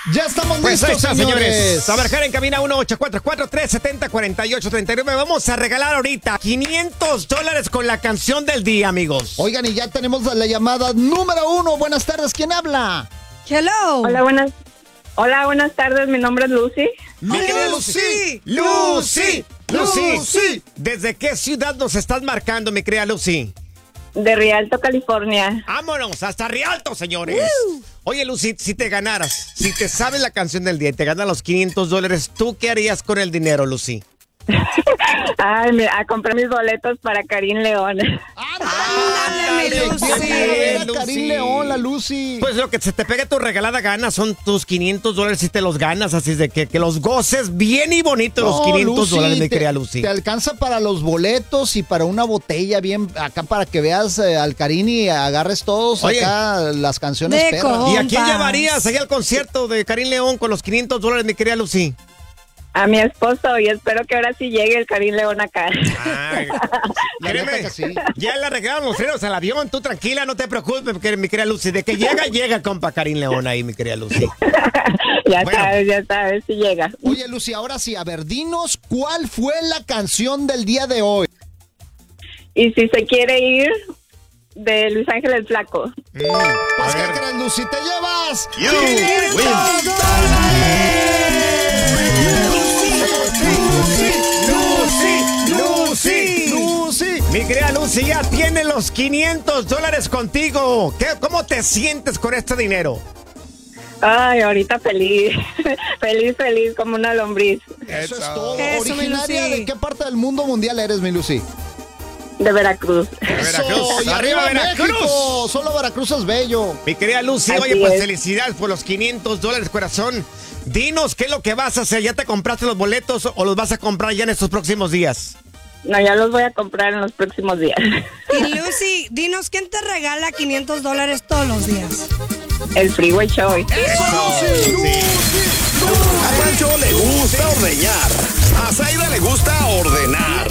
Ya estamos Pues listos, ahí está, señores. A señores. marcar en cabina 1-844-370-4839. Vamos a regalar ahorita $500 con la canción del día, amigos. Oigan, y ya tenemos la llamada número 1. Buenas tardes, ¿quién habla? Hello. Hola, buenas tardes. Mi nombre es Lucy. Mi querida Lucy. Lucy. ¿Desde qué ciudad nos estás marcando, mi querida Lucy? De Rialto, California. Vámonos, hasta Rialto, señores. Oye, Lucy, si te ganaras, si te sabes la canción del día y te ganan los $500, ¿tú qué harías con el dinero, Lucy? Ay, a comprar mis boletos para Karim León. Ándale, Lucy. Karim León, la Lucy. Pues lo que se te pegue tu regalada gana son tus $500 si te los ganas, así es de que los goces bien y bonito los $500, mi querida Lucy. Te alcanza para los boletos y para una botella bien acá para que veas al Karim y agarres todos. Oye, acá las canciones de perras. co- ¿Y a quién Compas. llevarías ahí al concierto de Karim León con los $500, mi querida Lucy? A mi esposo, y espero que ahora sí llegue el Karim León acá. Ay, La créeme, neta que sí. ya le arreglaron los frenos al avión, tú tranquila, no te preocupes, mi querida Lucy. De que llega, compa Karim León ahí, mi querida Lucy. Ya Bueno. sabes si llega. Oye, Lucy, ahora sí, a ver, dinos cuál fue la canción del día de hoy. Y si se quiere ir, de Luis Ángel el Flaco. Pues, a ¿qué ver. crees, Lucy? ¡Te llevas! Lucy. Mi querida Lucy, ya tiene los $500 contigo. ¿Cómo te sientes con este dinero? Ay, ahorita feliz. feliz como una lombriz. Eso es todo. Eso, mi ¿Originaria Lucy. de qué parte del mundo mundial eres, mi Lucy? De Veracruz. Veracruz. Eso, y ¡Arriba, Veracruz! México. Solo Veracruz es bello. Mi querida Lucy, Así oye, pues es. felicidades por los $500, corazón. Dinos qué es lo que vas a hacer. ¿Ya te compraste los boletos o los vas a comprar ya en estos próximos días? No, ya los voy a comprar en los próximos días. Y Lucy, dinos, ¿quién te regala $500 todos los días? El Freeway Show. A Pancho le gusta ordeñar. A Zaida le gusta ordenar.